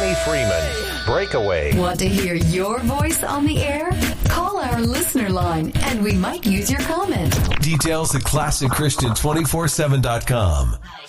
Jamie Freeman, Breakaway. Want to hear your voice on the air? Call our listener line and we might use your comment. Details at ClassicChristian247.com.